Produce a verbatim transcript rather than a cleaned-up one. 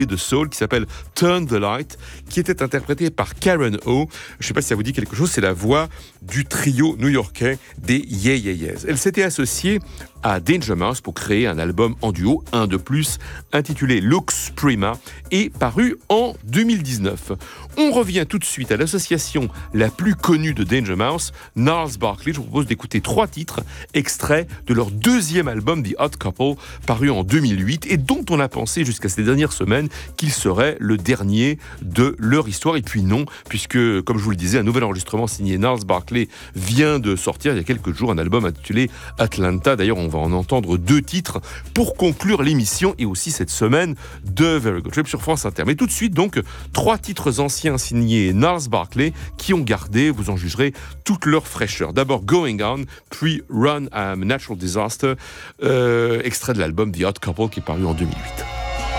de soul qui s'appelle Turn the Light, qui était interprété par Karen O. Je ne sais pas si ça vous dit quelque chose, c'est la voix du trio new-yorkais des Yeah Yeah Yeahs. Elle s'était associée à Danger Mouse pour créer un album en duo, un de plus, intitulé Lux Prima, et paru en deux mille dix-neuf. On revient tout de suite à l'association la plus connue de Danger Mouse, Gnarls Barkley. Je vous propose d'écouter trois titres extraits de leur deuxième album The Odd Couple, paru en deux mille huit, et dont on a pensé jusqu'à ces dernières semaines qu'il serait le dernier de leur histoire. Et puis non, puisque, comme je vous le disais, un nouvel enregistrement signé Gnarls Barkley vient de sortir il y a quelques jours, un album intitulé Atlanta. D'ailleurs, on va en entendre deux titres pour conclure l'émission et aussi cette semaine de Very Good Trip sur France Inter. Mais tout de suite, donc, trois titres anciens signés Gnarls Barkley qui ont gardé, vous en jugerez, toute leur fraîcheur. D'abord Going On, puis Run, I'm a Natural Disaster, euh, extrait de l'album The Odd Couple qui est paru en deux mille huit.